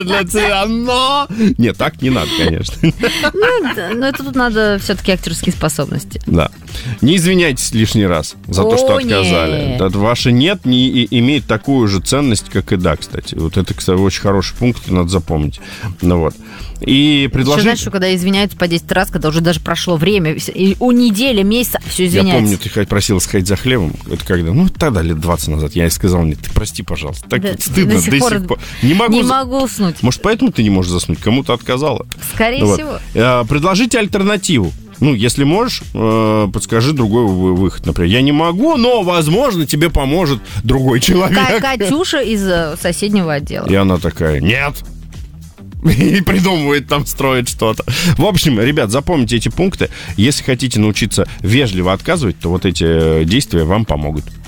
для тебя, но... Нет, так не надо, конечно. Ну, это тут надо все-таки актерские способности. Да. Не извиняйтесь лишний раз за то, что отказали. Да, ваше «нет» не имеет такую же ценность, как и «да», кстати. Вот это, кстати, очень хороший пункт, надо запомнить. Ну вот. И предложение... Знаешь, что когда извиняются по 10 раз, когда уже даже прошло время, и у недели, месяца, все извиняется. Я помню, ты просила сходить за хлебом. Это когда? Ну, тогда, лет 20 назад. Я ей сказал: нет, ты прости, пожалуйста. Так да, стыдно до сих пор. Не могу уснуть. Может, поэтому ты не можешь заснуть? Кому-то отказала? Скорее всего. Предложите альтернативу. Ну, если можешь, подскажи другой выход, например. Я не могу, но, возможно, тебе поможет другой человек. Катюша из соседнего отдела. И она такая: нет. И придумывает там, строит что-то. В общем, ребят, запомните эти пункты. Если хотите научиться вежливо отказывать, то вот эти действия вам помогут.